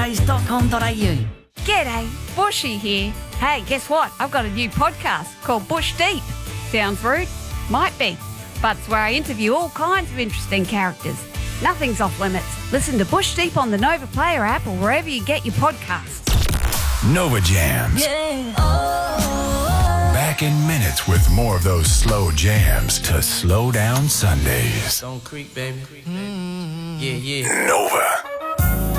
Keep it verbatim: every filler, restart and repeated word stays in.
ways dot com dot a u. G'day, Bushy here. Hey, guess what? I've got a new podcast called Bush Deep. Sounds rude? Might be. But it's where I interview all kinds of interesting characters. Nothing's off limits. Listen to Bush Deep on the Nova Player app or wherever you get your podcasts. Nova Jams. Yeah. Oh. Back in minutes with more of those slow jams to slow down Sundays. Don't creep, baby. Mm-hmm. Yeah, yeah. Nova.